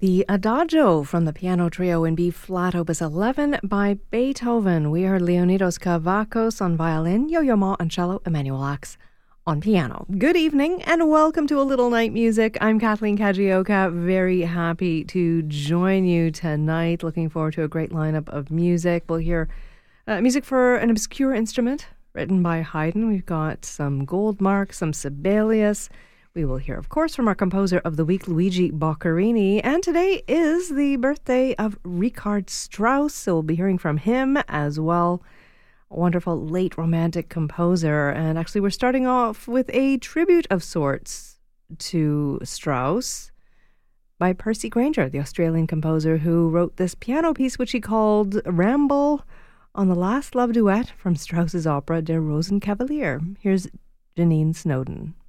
The Adagio from the Piano Trio in B flat opus 11 by Beethoven. We heard Leonidas Kavakos on violin, Yo-Yo Ma on cello, Emmanuel Axe on piano. Good evening and welcome to A Little Night Music. I'm Kathleen Kajioka, very happy to join you tonight. Looking forward to a great lineup of music. We'll hear music for an obscure instrument written by Haydn. We've got some Goldmark, some Sibelius. We will hear, of course, from our composer of the week, Luigi Boccherini. And today is the birthday of Richard Strauss, so we'll be hearing from him as well. A wonderful late romantic composer. And actually, we're starting off with a tribute of sorts to Strauss by Percy Grainger, the Australian composer who wrote this piano piece, which he called Ramble on the Last Love Duet from Strauss's opera Der Rosenkavalier. Here's Janine Snowden.